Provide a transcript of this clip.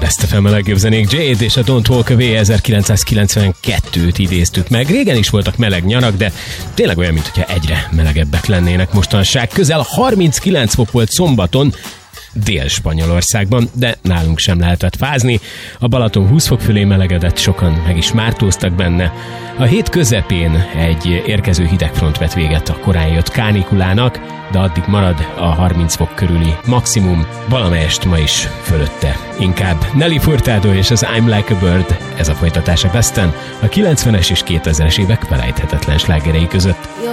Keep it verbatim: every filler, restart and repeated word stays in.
Best ef em a legjobb zenék. Jade és a Don't Walk Away ezerkilencszázkilencvenkettőt idéztük meg. Régen is voltak meleg nyarak, de tényleg olyan, mintha egyre melegebbek lennének mostanság. Közel harminckilenc fok volt szombaton Dél-Spanyolországban, de nálunk sem lehetett fázni. A Balaton húsz fok fölé melegedett, sokan meg is mártóztak benne. A hét közepén egy érkező hidegfront vett véget a korán jött kánikulának, de addig marad a harminc fok körüli maximum, valamelyest ma is fölötte. Inkább Nelly Furtado és az I'm Like a Bird, ez a folytatás a Besten, a kilencvenes és kétezres évek felejthetetlen slágerei között.